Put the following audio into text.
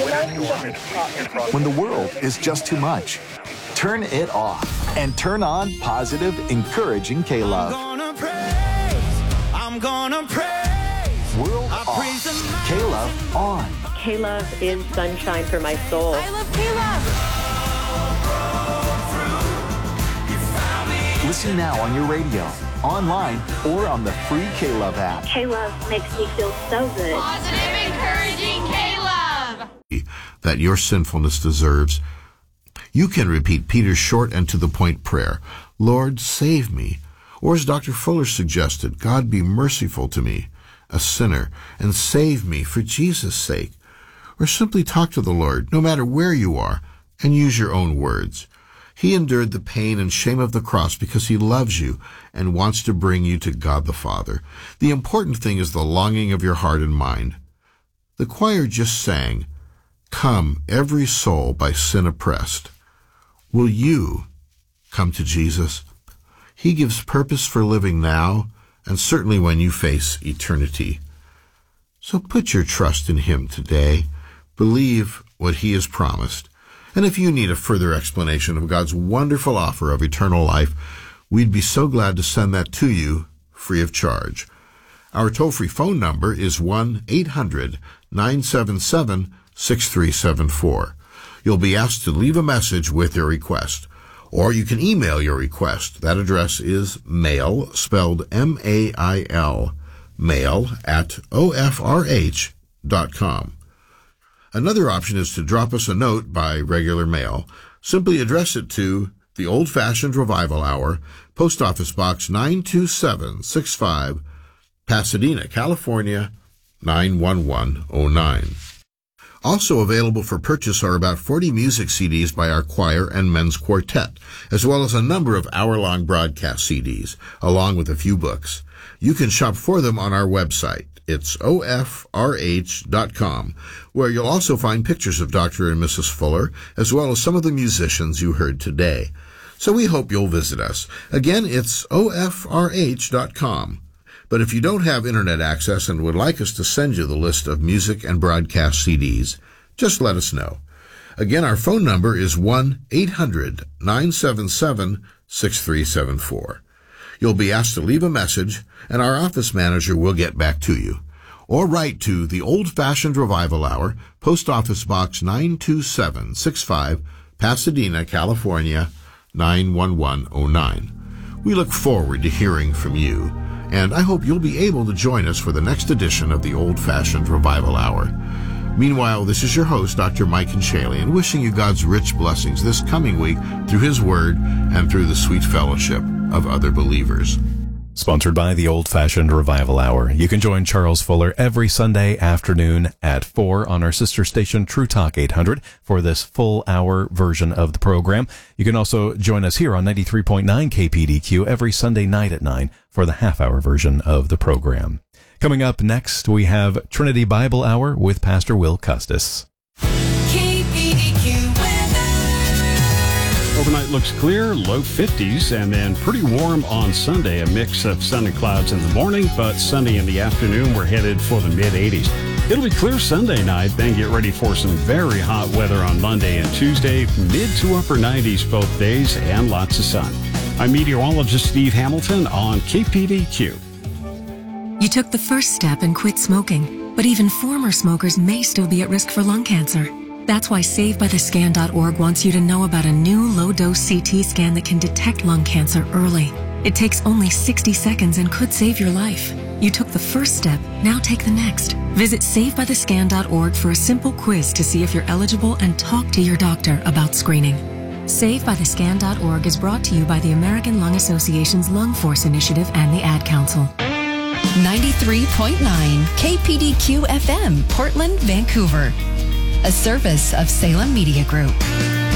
When the world is just too much, turn it off and turn on positive, encouraging K-Love. I'm gonna praise. World off, K-Love on. K-Love is sunshine for my soul. I love K-Love. Listen now on your radio, online, or on the free K-Love app. K-Love makes me feel so good. Positive, encouraging K-Love. That your sinfulness deserves. You can repeat Peter's short and to-the-point prayer, Lord, save me. Or as Dr. Fuller suggested, God be merciful to me, a sinner, and save me for Jesus' sake. Or simply talk to the Lord, no matter where you are, and use your own words. He endured the pain and shame of the cross because he loves you and wants to bring you to God the Father. The important thing is the longing of your heart and mind. The choir just sang, Come, every soul by sin oppressed. Will you come to Jesus? He gives purpose for living now, and certainly when you face eternity. So put your trust in him today. Believe what he has promised. And if you need a further explanation of God's wonderful offer of eternal life, we'd be so glad to send that to you free of charge. Our toll-free phone number is 1-800-977-6374. You'll be asked to leave a message with your request, or you can email your request. That address is mail, spelled M-A-I-L, mail@ofrh.com. Another option is to drop us a note by regular mail. Simply address it to The Old-Fashioned Revival Hour, Post Office Box 92765, Pasadena, California, 91109. Also available for purchase are about 40 music CDs by our choir and men's quartet, as well as a number of hour-long broadcast CDs, along with a few books. You can shop for them on our website. It's ofrh.com, where you'll also find pictures of Dr. and Mrs. Fuller, as well as some of the musicians you heard today. So we hope you'll visit us. Again, it's ofrh.com. But if you don't have internet access and would like us to send you the list of music and broadcast CDs, just let us know. Again, our phone number is 1-800-977-6374. You'll be asked to leave a message, and our office manager will get back to you. Or write to The Old-Fashioned Revival Hour, Post Office Box 92765, Pasadena, California, 91109. We look forward to hearing from you, and I hope you'll be able to join us for the next edition of The Old-Fashioned Revival Hour. Meanwhile, this is your host, Dr. Mike Conchali, and wishing you God's rich blessings this coming week through His Word and through the sweet fellowship of other believers. Sponsored by the Old-Fashioned Revival Hour. You can join Charles Fuller every Sunday afternoon at 4 on our sister station True Talk 800 for this full-hour version of the program. You can also join us here on 93.9 KPDQ every Sunday night at 9 for the half-hour version of the program. Coming up next, we have Trinity Bible Hour with Pastor Will Custis. Overnight looks clear, low 50s, and then pretty warm on Sunday. A mix of sun and clouds in the morning, but sunny in the afternoon. We're headed for the mid-80s. It'll be clear Sunday night, then get ready for some very hot weather on Monday and Tuesday. Mid to upper 90s both days and lots of sun. I'm meteorologist Steve Hamilton on KPDQ. You took the first step and quit smoking, but even former smokers may still be at risk for lung cancer. That's why SaveByTheScan.org wants you to know about a new low-dose CT scan that can detect lung cancer early. It takes only 60 seconds and could save your life. You took the first step, now take the next. Visit SaveByTheScan.org for a simple quiz to see if you're eligible and talk to your doctor about screening. SaveByTheScan.org is brought to you by the American Lung Association's Lung Force Initiative and the Ad Council. 93.9 KPDQ FM, Portland, Vancouver. A service of Salem Media Group.